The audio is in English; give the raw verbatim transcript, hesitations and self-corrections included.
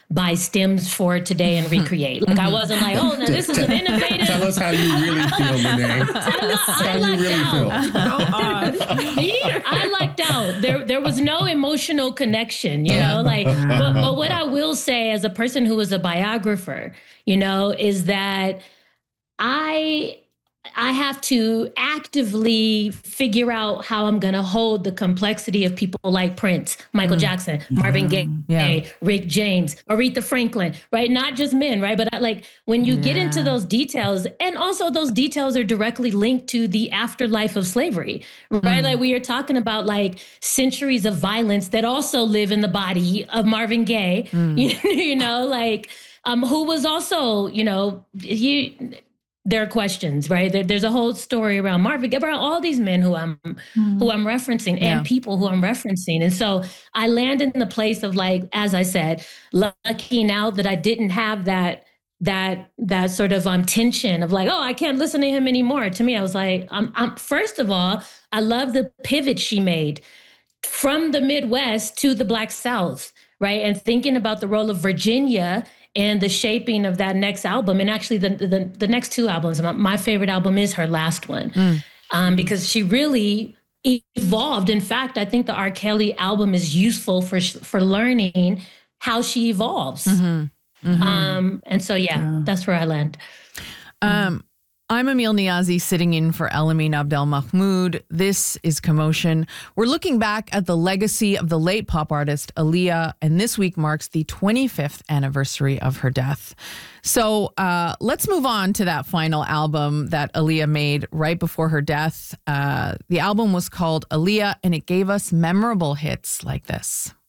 buy stems for today and recreate. Like I wasn't like, oh, now this is an innovative. Tell us how you really feel, Monet. Tell us how you really feel. I lucked out. There, there was no emotional connection, you know, like, but, but what I will say as a person who was a biographer, you know, is that I, I have to actively figure out how I'm going to hold the complexity of people like Prince, Michael mm. Jackson, Marvin Gaye, yeah. Rick James, Aretha Franklin, right? Not just men, right? But I, like when you yeah. get into those details, and also those details are directly linked to the afterlife of slavery, right? Mm. Like we are talking about like centuries of violence that also live in the body of Marvin Gaye, mm. you, you know, like um, who was also, you know, he... There are questions, right? There, there's a whole story around Marvin, around all these men who I'm mm. who I'm referencing and yeah. people who I'm referencing. And so I land in the place of like, as I said, lucky now that I didn't have that that that sort of um tension of like, oh, I can't listen to him anymore. To me, I was like, I'm, I'm first of all, I love the pivot she made from the Midwest to the Black South, right? And thinking about the role of Virginia and the shaping of that next album. And actually the the, the next two albums, my, my favorite album is her last one, mm. um, because she really evolved. In fact, I think the R. Kelly album is useful for for learning how she evolves. Mm-hmm. Mm-hmm. Um, and so, yeah, yeah, that's where I land. Um, I'm Emil Niazi sitting in for Elamin Abdel Mahmoud. This is Commotion. We're looking back at the legacy of the late pop artist Aaliyah, and this week marks the twenty-fifth anniversary of her death. So uh, let's move on to that final album that Aaliyah made right before her death. Uh, the album was called Aaliyah, and it gave us memorable hits like this.